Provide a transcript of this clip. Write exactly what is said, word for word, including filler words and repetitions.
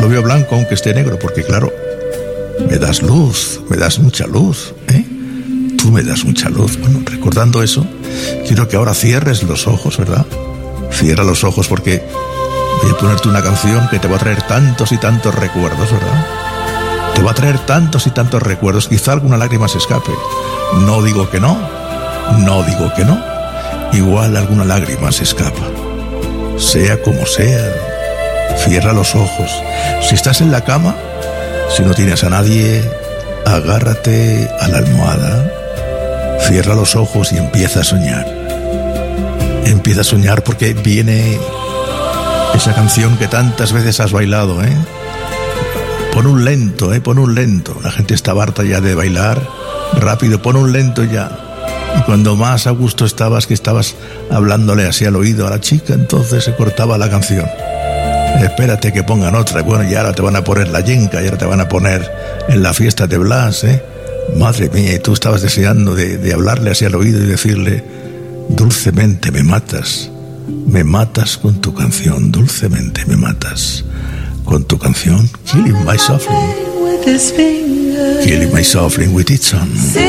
lo veo blanco aunque esté negro, porque claro, me das luz, me das mucha luz, ¿eh? Tú me das mucha luz. Bueno, recordando eso, quiero que ahora cierres los ojos, ¿verdad? Cierra los ojos porque voy a ponerte una canción que te va a traer tantos y tantos recuerdos, ¿verdad? Te va a traer tantos y tantos recuerdos, quizá alguna lágrima se escape. No digo que no, no digo que no. Igual alguna lágrima se escapa. Sea como sea, cierra los ojos. Si estás en la cama, si no tienes a nadie, agárrate a la almohada, cierra los ojos y empieza a soñar. Empieza a soñar porque viene esa canción que tantas veces has bailado, ¿eh? Pon un lento, ¿eh? Pon un lento. La gente está harta ya de bailar. Rápido, pon un lento ya. Y cuando más a gusto estabas, que estabas hablándole así al oído a la chica, entonces se cortaba la canción. Espérate que pongan otra. Bueno, y ahora te van a poner la yenca, y ahora te van a poner en la fiesta de Blas, ¿eh? Madre mía, y tú estabas deseando de, de hablarle así al oído y decirle: dulcemente me matas, me matas con tu canción, dulcemente me matas con tu canción. Killing my suffering, killing my suffering with its song.